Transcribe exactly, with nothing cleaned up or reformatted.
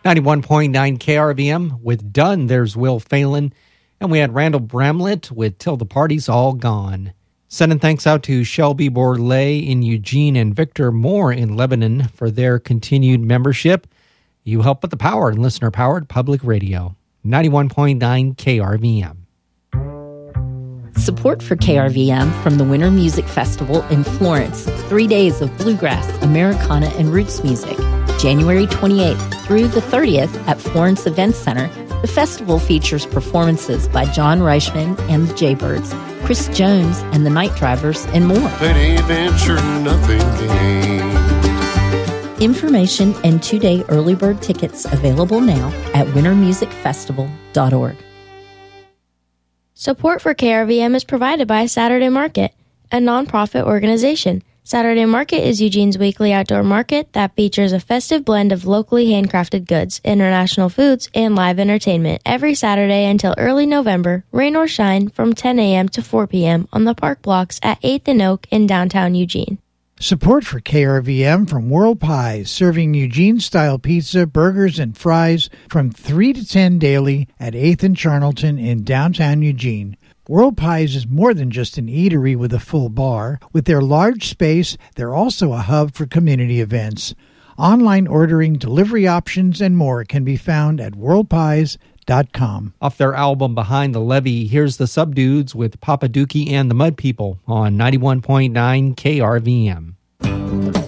ninety-one point nine K R V M with Done, there's Will Phelan. And we had Randall Bramlett with Till the Party's All Gone. Sending thanks out to Shelby Borlay in Eugene and Victor Moore in Lebanon for their continued membership. You help with the power in listener-powered public radio. ninety-one point nine K R V M. Support for K R V M from the Winter Music Festival in Florence. Three days of bluegrass, Americana, and roots music. January twenty-eighth through the thirtieth at Florence Events Center. The festival features performances by John Reichman and the Jaybirds, Chris Jones and the Night Drivers, and more. Any venture, nothing gained. Information and two-day early bird tickets available now at winter music festival dot org. Support for K R V M is provided by Saturday Market, a nonprofit organization. Saturday Market is Eugene's weekly outdoor market that features a festive blend of locally handcrafted goods, international foods, and live entertainment every Saturday until early November, rain or shine, from ten a.m. to four p.m. on the park blocks at eighth and Oak in downtown Eugene. Support for K R V M from World Pies, serving Eugene-style pizza, burgers, and fries from three to ten daily at eighth and Charnelton in downtown Eugene. World Pies is more than just an eatery with a full bar. With their large space, they're also a hub for community events. Online ordering, delivery options, and more can be found at world pies dot com. Off their album Behind the Levee, here's the Subdudes with Papa Dookie and the Mud People on ninety-one point nine K R V M.